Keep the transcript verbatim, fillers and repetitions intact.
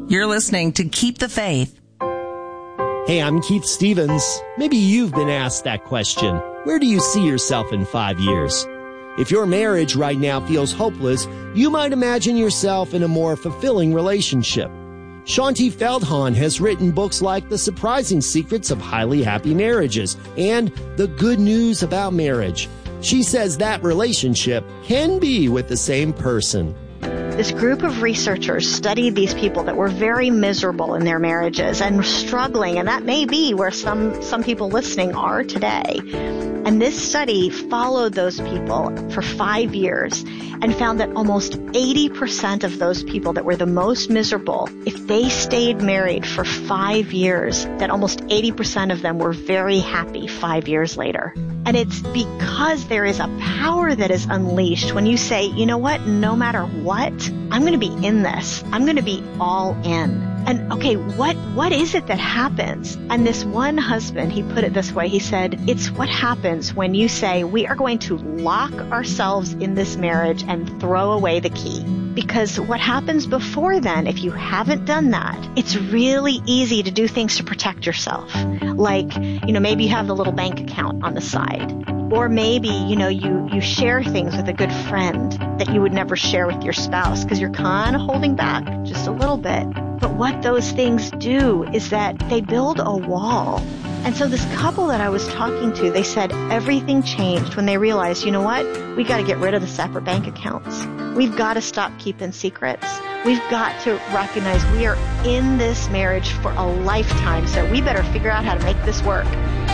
You're listening to Keep the Faith. Hey, I'm Keith Stevens. Maybe you've been asked that question. Where do you see yourself in five years? If your marriage right now feels hopeless, you might imagine yourself in a more fulfilling relationship. Shaunti Feldhahn has written books like The Surprising Secrets of Highly Happy Marriages and The Good News About Marriage. She says that relationship can be with the same person. This group of researchers studied these people that were very miserable in their marriages and struggling, and that may be where some, some people listening are today. And this study followed those people for five years and found that almost eighty percent of those people that were the most miserable, if they stayed married for five years, that almost eighty percent of them were very happy five years later. And it's because there is a power that is unleashed when you say, you know what, no matter what, I'm going to be in this. I'm going to be all in. And okay, what, what is it that happens? And this one husband, he put it this way. He said, it's what happens when you say, we are going to lock ourselves in this marriage and throw away the key. Because what happens before then, if you haven't done that, it's really easy to do things to protect yourself. Like, you know, maybe you have the little bank account on the side. Or maybe, you know, you, you share things with a good friend that you would never share with your spouse because you're kind of holding back just a little bit. But what those things do is that they build a wall. And so this couple that I was talking to, they said everything changed when they realized, you know what? We got to get rid of the separate bank accounts. We've got to stop keeping secrets. We've got to recognize we are in this marriage for a lifetime, so we better figure out how to make this work.